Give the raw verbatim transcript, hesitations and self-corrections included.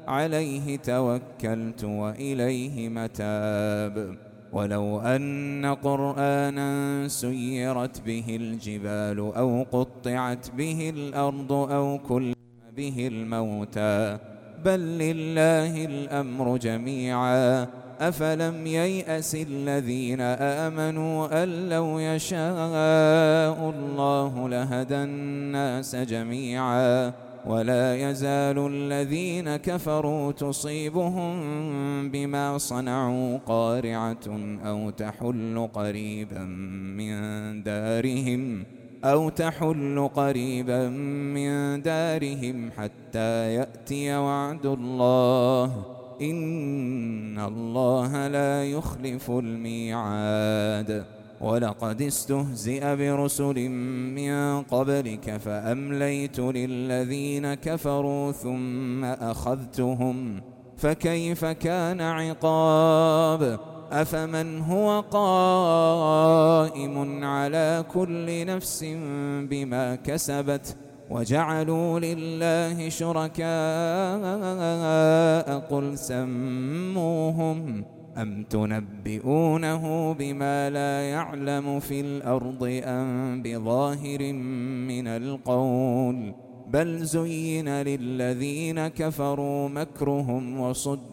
عليه توكلت وإليه متاب. ولو أن قرآنا سيرت به الجبال أو قطعت به الأرض أو كلم به الموتى بل لله الأمر جميعا أفلم ييأس الذين آمنوا أن لو يشاء الله لهدى الناس جميعا ولا يزال الذين كفروا تصيبهم بما صنعوا قارعة أو تحل قريبا من دارهم أو تحل قريبا من دارهم حتى يأتي وعد الله إن الله لا يخلف الميعاد. ولقد استهزئ برسل من قبلك فأمليت للذين كفروا ثم أخذتهم فكيف كان عقاب. أفمن هو قائم على كل نفس بما كسبت وجعلوا لله شركاء قل سموهم أم تنبئونه بما لا يعلم في الأرض أم بظاهر من القول بل زين للذين كفروا مكرهم وصد